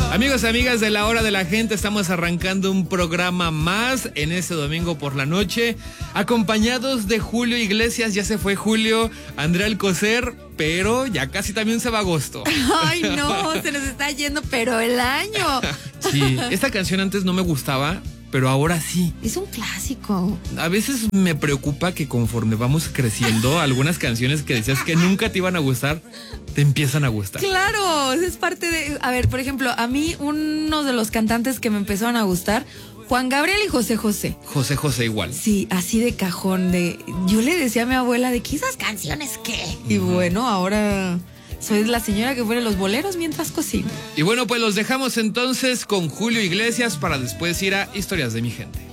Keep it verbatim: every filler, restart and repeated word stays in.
Amigos y amigas de La Hora de la Gente, estamos arrancando un programa más en este domingo por la noche, acompañados de Julio Iglesias. Ya se fue Julio, Andrea Alcocer, pero ya casi también se va agosto. Ay, no, se nos está yendo, pero el año. Sí, esta canción antes no me gustaba, pero ahora sí. Es un clásico. A veces me preocupa que conforme vamos creciendo, algunas canciones que decías que nunca te iban a gustar, te empiezan a gustar. Claro, es parte de... A ver, por ejemplo, a mí uno de los cantantes que me empezaron a gustar, Juan Gabriel y José José. José José igual. Sí, así de cajón. De, yo le decía a mi abuela de que esas canciones qué. Y uh-huh. bueno, ahora... soy la señora que pone los boleros mientras cocina. Y bueno, pues los dejamos entonces con Julio Iglesias para después ir a Historias de mi Gente.